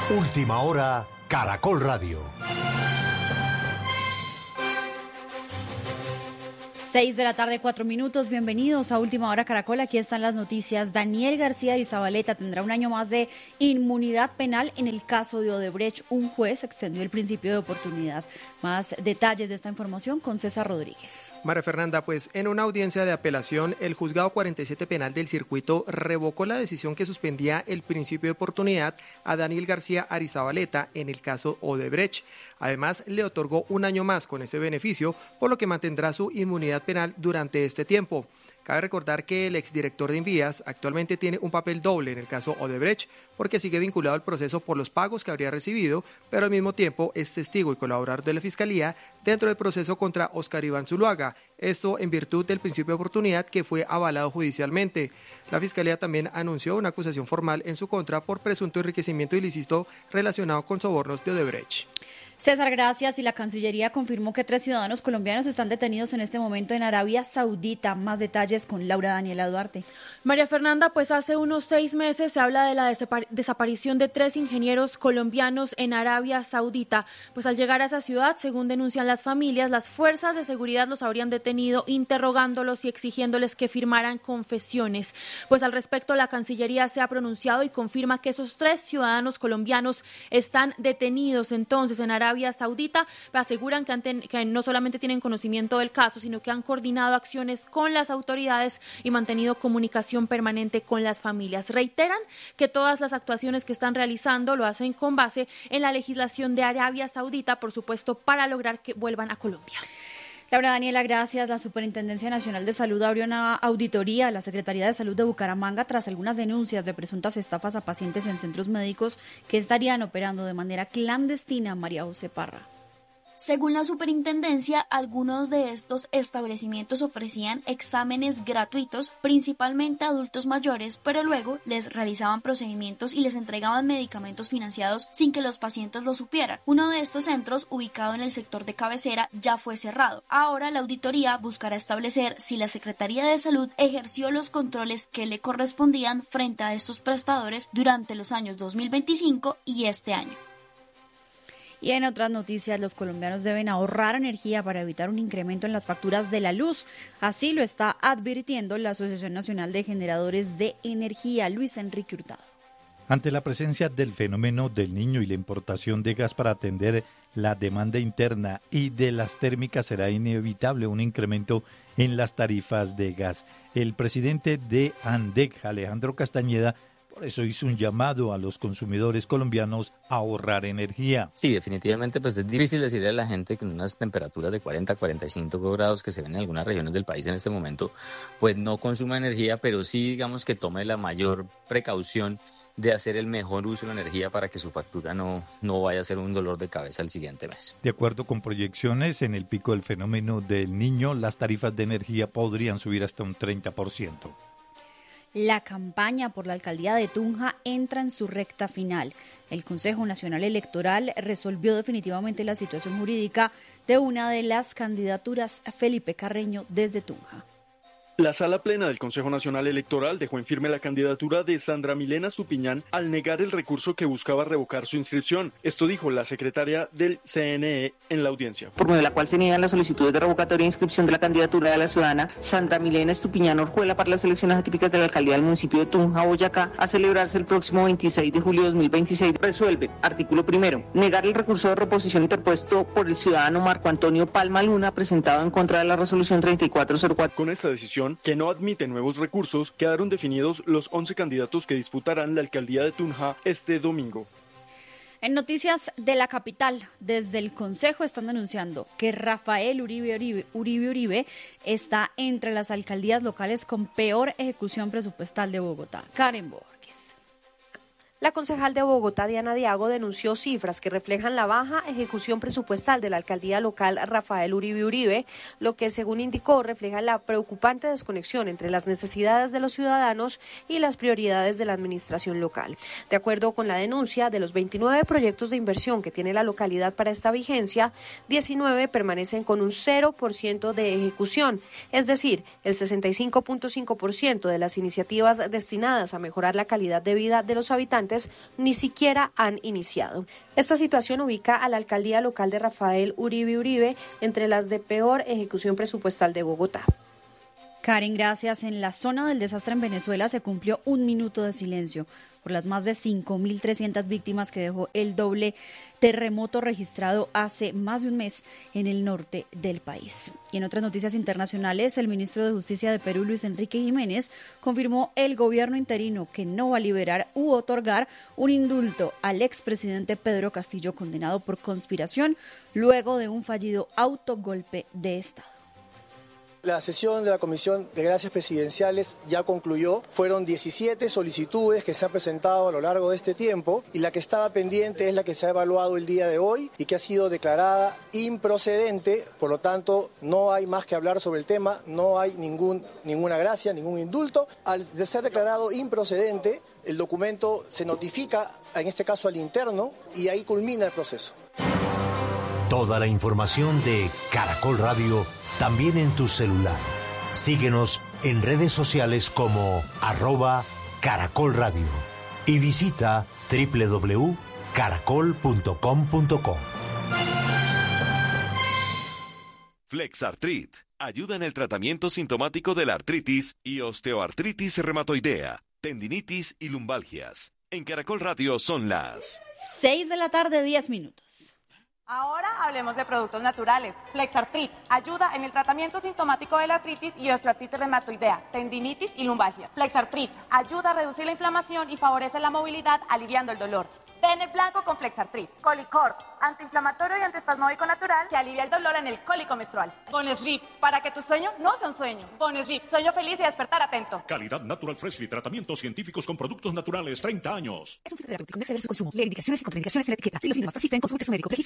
Última hora, Caracol Radio. 6:04 p.m, bienvenidos a Última Hora Caracol, aquí están las noticias. Daniel García Arizabaleta tendrá un año más de inmunidad penal en el caso de Odebrecht. Un juez extendió el principio de oportunidad. Más detalles de esta información con César Rodríguez. María Fernanda, pues en una audiencia de apelación, el juzgado 47 penal del circuito revocó la decisión que suspendía el principio de oportunidad a Daniel García Arizabaleta en el caso Odebrecht. Además, le otorgó un año más con ese beneficio, por lo que mantendrá su inmunidad penal durante este tiempo. Cabe recordar que el exdirector de Invías actualmente tiene un papel doble en el caso Odebrecht porque sigue vinculado al proceso por los pagos que habría recibido, pero al mismo tiempo es testigo y colaborador de la Fiscalía dentro del proceso contra Óscar Iván Zuluaga. Esto en virtud del principio de oportunidad que fue avalado judicialmente. La Fiscalía también anunció una acusación formal en su contra por presunto enriquecimiento ilícito relacionado con sobornos de Odebrecht. César, gracias. Y la Cancillería confirmó que 3 ciudadanos colombianos están detenidos en este momento en Arabia Saudita. Más detalles con Laura Daniela Duarte. María Fernanda, pues hace unos 6 meses se habla de la desaparición de 3 ingenieros colombianos en Arabia Saudita. Pues al llegar a esa ciudad, según denuncian las familias, las fuerzas de seguridad los habrían detenido, interrogándolos y exigiéndoles que firmaran confesiones. Pues al respecto, la Cancillería se ha pronunciado y confirma que esos 3 ciudadanos colombianos están detenidos entonces en Arabia Saudita. Aseguran que no solamente tienen conocimiento del caso, sino que han coordinado acciones con las autoridades y mantenido comunicación permanente con las familias. Reiteran que todas las actuaciones que están realizando lo hacen con base en la legislación de Arabia Saudita, por supuesto, para lograr que vuelvan a Colombia. Laura Daniela, gracias. La Superintendencia Nacional de Salud abrió una auditoría a la Secretaría de Salud de Bucaramanga tras algunas denuncias de presuntas estafas a pacientes en centros médicos que estarían operando de manera clandestina. María José Parra. Según la superintendencia, algunos de estos establecimientos ofrecían exámenes gratuitos, principalmente a adultos mayores, pero luego les realizaban procedimientos y les entregaban medicamentos financiados sin que los pacientes lo supieran. Uno de estos centros, ubicado en el sector de cabecera, ya fue cerrado. Ahora la auditoría buscará establecer si la Secretaría de Salud ejerció los controles que le correspondían frente a estos prestadores durante los años 2025 y este año. Y en otras noticias, los colombianos deben ahorrar energía para evitar un incremento en las facturas de la luz. Así lo está advirtiendo la Asociación Nacional de Generadores de Energía. Luis Enrique Hurtado. Ante la presencia del fenómeno del Niño y la importación de gas para atender la demanda interna y de las térmicas, será inevitable un incremento en las tarifas de gas. El presidente de ANDEC, Alejandro Castañeda, por eso hizo un llamado a los consumidores colombianos a ahorrar energía. Sí, definitivamente pues es difícil decirle a la gente que en unas temperaturas de 40 a 45 grados que se ven en algunas regiones del país en este momento, pues no consuma energía, pero sí digamos que tome la mayor precaución de hacer el mejor uso de la energía para que su factura no vaya a ser un dolor de cabeza el siguiente mes. De acuerdo con proyecciones, en el pico del fenómeno del Niño, las tarifas de energía podrían subir hasta un 30%. La campaña por la alcaldía de Tunja entra en su recta final. El Consejo Nacional Electoral resolvió definitivamente la situación jurídica de una de las candidaturas, Felipe Carreño, desde Tunja. La sala plena del Consejo Nacional Electoral dejó en firme la candidatura de Sandra Milena Estupiñán al negar el recurso que buscaba revocar su inscripción. Esto dijo la secretaria del CNE en la audiencia. Por medio de la cual se niegan las solicitudes de revocatoria e inscripción de la candidatura de la ciudadana Sandra Milena Estupiñán Orjuela para las elecciones atípicas de la alcaldía del municipio de Tunja, Boyacá, a celebrarse el próximo 26 de julio de 2026. Resuelve, artículo primero, negar el recurso de reposición interpuesto por el ciudadano Marco Antonio Palma Luna presentado en contra de la resolución 3404. Con esta decisión, que no admite nuevos recursos, quedaron definidos los 11 candidatos que disputarán la alcaldía de Tunja este domingo. En noticias de la capital, desde el Consejo están denunciando que Rafael Uribe está entre las alcaldías locales con peor ejecución presupuestal de Bogotá. Karen Borges. La concejal de Bogotá, Diana Diago, denunció cifras que reflejan la baja ejecución presupuestal de la alcaldía local Rafael Uribe, lo que, según indicó, refleja la preocupante desconexión entre las necesidades de los ciudadanos y las prioridades de la administración local. De acuerdo con la denuncia, de los 29 proyectos de inversión que tiene la localidad para esta vigencia, 19 permanecen con un 0% de ejecución, es decir, el 65.5% de las iniciativas destinadas a mejorar la calidad de vida de los habitantes trámites ni siquiera han iniciado. Esta situación ubica a la alcaldía local de Rafael Uribe Uribe entre las de peor ejecución presupuestal de Bogotá. Karen, gracias. En la zona del desastre en Venezuela se cumplió 1 minuto de silencio por las más de 5.300 víctimas que dejó el doble terremoto registrado hace más de un mes en el norte del país. Y en otras noticias internacionales, el ministro de Justicia de Perú, Luis Enrique Jiménez, confirmó el gobierno interino que no va a liberar u otorgar un indulto al expresidente Pedro Castillo, condenado por conspiración luego de un fallido autogolpe de Estado. La sesión de la Comisión de Gracias Presidenciales ya concluyó. Fueron 17 solicitudes que se han presentado a lo largo de este tiempo y la que estaba pendiente es la que se ha evaluado el día de hoy y que ha sido declarada improcedente. Por lo tanto, no hay más que hablar sobre el tema, no hay ninguna gracia, ningún indulto. Al ser declarado improcedente, el documento se notifica, en este caso al interno, y ahí culmina el proceso. Toda la información de Caracol Radio también en tu celular. Síguenos en redes sociales como @Caracol Radio y visita www.caracol.com.co. Flexartrit ayuda en el tratamiento sintomático de la artritis y osteoartritis reumatoidea, tendinitis y lumbalgias. En Caracol Radio son las 6 de la tarde, 10 minutos. Ahora hablemos de productos naturales. Flexartrit ayuda en el tratamiento sintomático de la artritis y osteoartritis reumatoidea, tendinitis y lumbalgia. Flexartrit ayuda a reducir la inflamación y favorece la movilidad, aliviando el dolor. Den el blanco con Flexartrit. Colicort, antiinflamatorio y antiespasmódico natural que alivia el dolor en el cólico menstrual. Bonesleep, para que tu sueño no sea un sueño. Bonesleep, sueño feliz y despertar atento. Calidad Natural Freshly, tratamientos científicos con productos naturales, 30 años. Es un fitoterapéutico, no exceder su consumo. Lee indicaciones y contraindicaciones en la etiqueta. Si los síntomas persisten, consulte a su médico.